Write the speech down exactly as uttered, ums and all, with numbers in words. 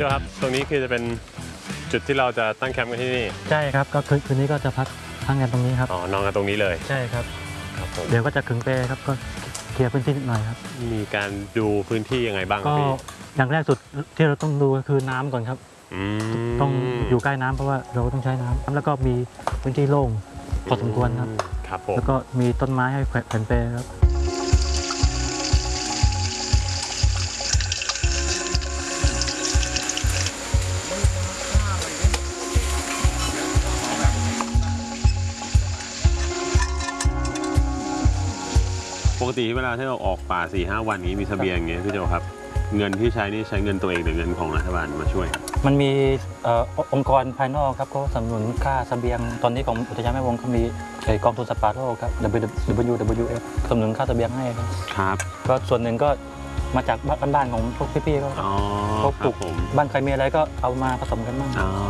จ้าครับตรงนี้คือจะเป็นจุดที่เราจะตั้งแคมป์กันที่นี่ใช่ครับก็คืนคืนนี้ก็จะพักพักกันตรงนี้ครับอ๋อนอนกันตรงนี้เลยใช่ครับครับผมเดี๋ยวก็จะขึงเปรครับก็เคลียร์พื้นที่นิดหน่อยครับมีการดูพื้นที่ยังไงบ้างก็อย่างแรกสุดที่เราต้องดูก็คือน้ำก่อนครับต้องอยู่ใกล้น้ำเพราะว่าเราต้องใช้น้ำแล้วก็มีพื้นที่โล่งพอสมควรครับครับผมแล้วก็มีต้นไม้ให้แขวนเปรครับปกติเวลาที่เราออกป่า สี่ห้า วันนี้มีเสบียงอย่างเงี้ยพี่โจครับเงินที่ใช้นี่ใช้เงินตัวเองหรือเงินของรัฐบาลมาช่วยมันมีองค์กรภายนอกครับเขาสนับสนุนค่าเสบียงตอนนี้ของอุทยานแม่วงเขามีกองทุนสัตว์ป่าโลกครับ ดับเบิลยู ดับเบิลยู เอฟ สนับสนุนค่าเสบียงให้ครับครับก็ส่วนหนึ่งก็มาจากบ้านๆของพวกพี่ๆเขาเขาปลูกบ้านใครมีอะไรก็เอามาผสมกันบ้าง